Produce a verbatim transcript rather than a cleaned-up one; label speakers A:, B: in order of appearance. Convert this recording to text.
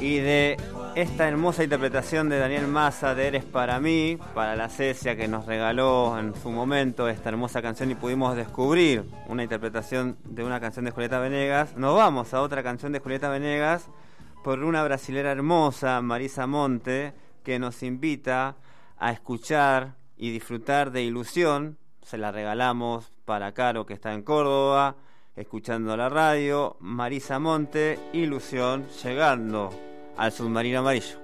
A: Y de esta hermosa interpretación de Daniel Mazza de Eres para mí, para la Cecia, que nos regaló en su momento esta hermosa canción y pudimos descubrir una interpretación de una canción de Julieta Venegas, nos vamos a otra canción de Julieta Venegas por una brasilera hermosa, Marisa Monte, que nos invita a escuchar y disfrutar de Ilusión. Se la regalamos para Caro, que está en Córdoba, escuchando la radio. Marisa Monte, Ilusión, llegando al submarino amarillo.